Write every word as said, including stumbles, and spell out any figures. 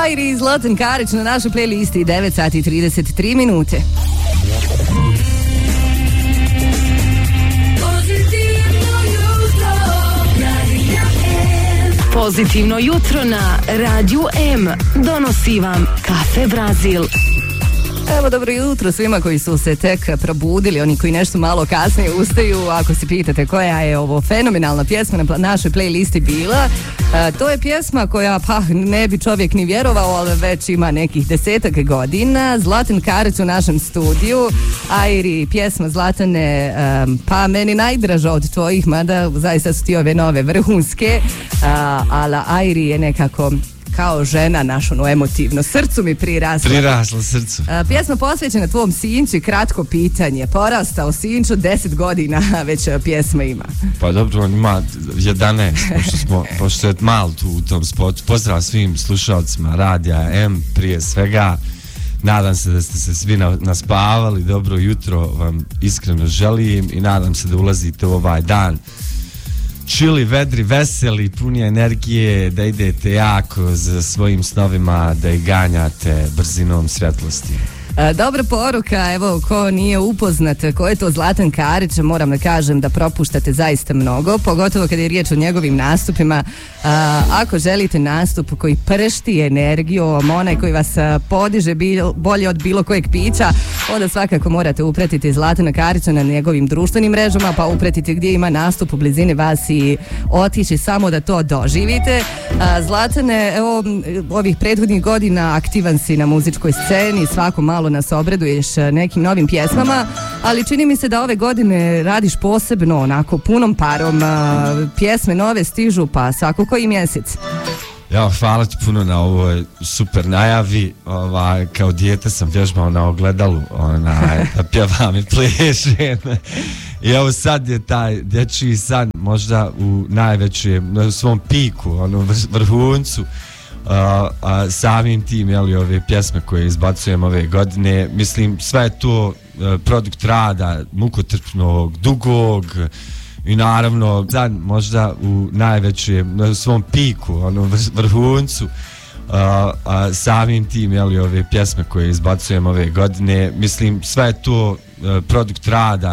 Airi i Zlatan Karić na našoj playlisti, devet sati i trideset tri minute. Pozitivno jutro na Radiju M donosi vam Kafe Brazil. Evo, dobro jutro svima koji su se tek probudili, oni koji nešto malo kasnije ustaju. Ako se pitate koja je ovo fenomenalna pjesma na našoj playlisti bila, a, to je pjesma koja, pa ne bi čovjek ni vjerovao, ali već ima nekih desetak godina. Zlatan Karić u našem studiju. Airi, pjesma Zlatane, a, pa meni najdraža od tvojih, mada zaista su ti ove nove vrhunske, a, ali Airi je nekako kao žena naš, ono, emotivno. Srcu mi prirasla. Prirasla srcu. A, pjesma posvećena tvom sinči, kratko pitanje. Porastao sinču, deset godina već pjesma ima. Pa dobro, on ima jedanaest, pošto, smo, pošto je mal tu u tom spotu. Pozdrav svim slušalcima Radija M prije svega. Nadam se da ste se svi na, naspavali. Dobro jutro vam iskreno želim i nadam se da ulazite u ovaj dan čili, vedri, veseli, puni energije, da idete jako za svojim snovima, da ih ganjate brzinom svjetlosti. Dobra poruka, evo, ko nije upoznat ko je to Zlatan Karić, moram da kažem da propuštate zaista mnogo, pogotovo kada je riječ o njegovim nastupima. A, ako želite nastup koji pršti energijom, onaj koji vas podiže bil, bolje od bilo kojeg pića, onda svakako morate upratiti Zlatana Karića na njegovim društvenim mrežama, pa upratiti gdje ima nastup u blizini vas i otići samo da to doživite. A, Zlatane, evo, ovih prethodnih godina aktivan si na muzičkoj sceni, svako malo nas obraduješ nekim novim pjesmama, ali čini mi se da ove godine radiš posebno, onako punom parom, pjesme nove stižu pa svako koji mjesec. Ja, hvala ti puno na ovoj super najavi. Ovaj, kao dijete sam vježbao na ogledalu, onaj, da pjevam i plešem. I evo sad je taj dječji san možda u najvećem, na svom piku, ono, vrhuncu. Uh, uh, samim tim, jeli, ove pjesme koje izbacujem ove godine, mislim, sve je to uh, produkt rada mukotrpnog, dugog i naravno sad možda u najvećem, na svom piku, ono, vrhuncu. Uh, uh, samim tim, jeli, ove pjesme koje izbacujem ove godine, mislim, sve je to uh, produkt rada